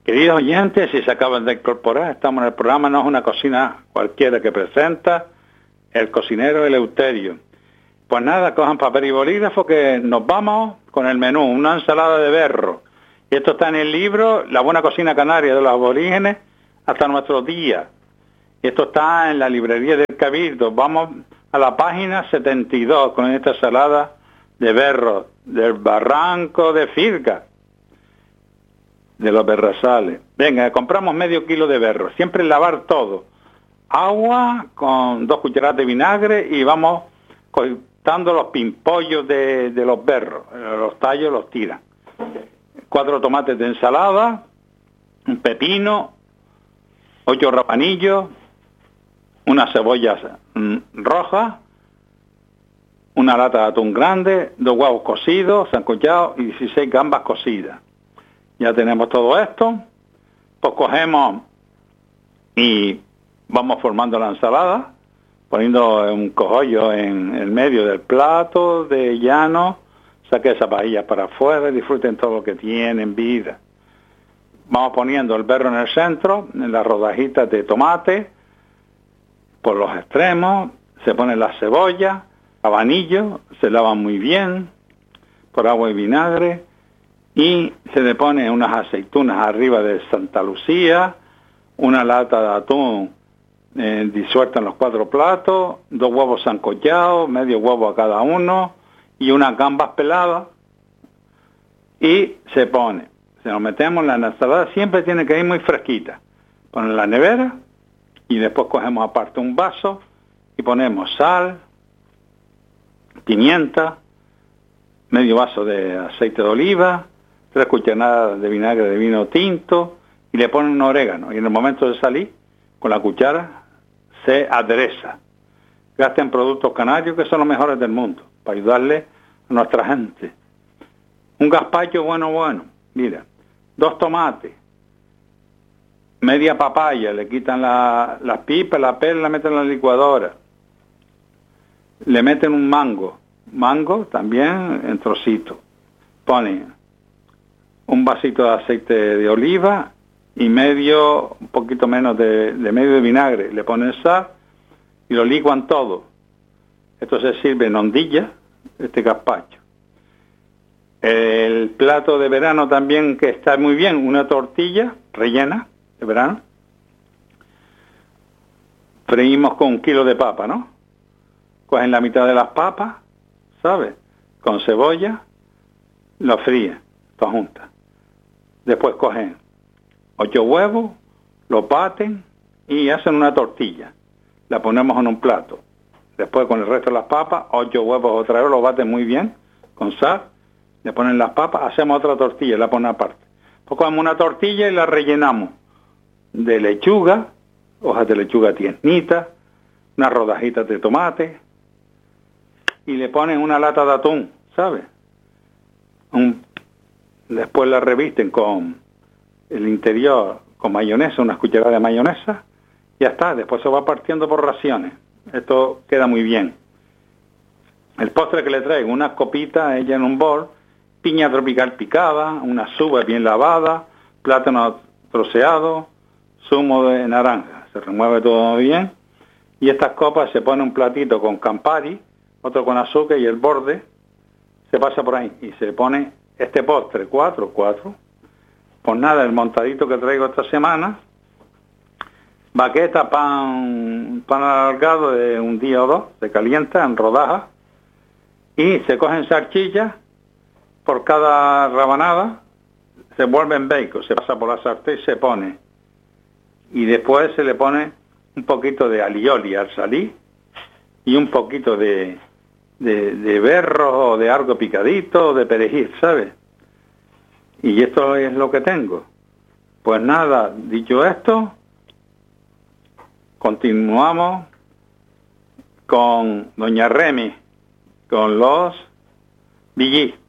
Queridos oyentes, si se acaban de incorporar, estamos en el programa No es una cocina cualquiera que presenta el cocinero Eleuterio. Pues nada, cojan papel y bolígrafo que nos vamos con el menú, una ensalada de berro. Y esto está en el libro La buena cocina canaria de los aborígenes hasta nuestros días. Y esto está en la librería del Cabildo. Vamos a la página 72 con esta ensalada de berro del barranco de Firga, de los berrazales. Venga, compramos medio kilo de berro. Siempre lavar todo. Agua con 2 cucharadas de vinagre y vamos cortando los pimpollos de los berros. Los tallos los tiran. 4 tomates de ensalada, un pepino, 8 rapanillos, unas cebollas rojas, una lata de atún grande, 2 huevos cocidos, sancochados y 16 gambas cocidas. Ya tenemos todo esto, pues cogemos y vamos formando la ensalada, poniendo un cogollo en el medio del plato de llano, saque esa pajilla para afuera y disfruten todo lo que tienen vida. Vamos poniendo el berro en el centro, en las rodajitas de tomate, por los extremos, se ponen las cebollas, habanillos, se lavan muy bien, por agua y vinagre, y se le pone unas aceitunas arriba de Santa Lucía, una lata de atún disuelta en los 4 platos, 2 huevos sancochados, medio huevo a cada uno, y unas gambas peladas, y se pone. Se lo metemos en la ensalada, siempre tiene que ir muy fresquita. Ponen en la nevera, y después cogemos aparte un vaso, y ponemos sal, pimienta, medio vaso de aceite de oliva, 3 cucharadas de vinagre de vino tinto y le ponen un orégano. Y en el momento de salir, con la cuchara, se adereza. Gasten productos canarios que son los mejores del mundo, para ayudarle a nuestra gente. Un gazpacho bueno. Mira, 2 tomates, media papaya, le quitan las pipas, la pela, la meten en la licuadora. Le meten un mango también en trocitos. Ponen un vasito de aceite de oliva y un poquito menos de medio de vinagre. Le ponen sal y lo licuan todo. Esto se sirve en ondilla, este gazpacho. El plato de verano también que está muy bien, una tortilla rellena de verano. Freímos con 1 kilo de papa, ¿no? Cogen la mitad de las papas, ¿sabes? Con cebolla, lo fríen, todo juntas. Después cogen 8 huevos, lo baten y hacen una tortilla. La ponemos en un plato. Después con el resto de las papas, 8 huevos otra vez, lo baten muy bien, con sal. Le ponen las papas, hacemos otra tortilla, la ponen aparte. Pues cogemos una tortilla y la rellenamos de lechuga, hojas de lechuga tiernita, unas rodajitas de tomate, y le ponen una lata de atún, ¿sabes? Después la revisten con el interior, con mayonesa, unas cucharadas de mayonesa, y ya está. Después se va partiendo por raciones. Esto queda muy bien. El postre que le traigo, unas copitas, ella en un bol, piña tropical picada, unas uvas bien lavadas, plátano troceado, zumo de naranja. Se remueve todo bien. Y estas copas se pone un platito con Campari, otro con azúcar y el borde se pasa por ahí y se pone este postre, 4. Pues nada, el montadito que traigo esta semana, baqueta, pan alargado de un día o 2, se calienta en rodajas y se cogen salchichas por cada rabanada, se vuelven bacon, se pasa por la sartén y se pone. Y después se le pone un poquito de alioli al salir y un poquito de berro o de algo picadito o de perejil, ¿sabes? Y esto es lo que tengo. Pues nada, dicho esto, continuamos con Doña Remy, con los Villí.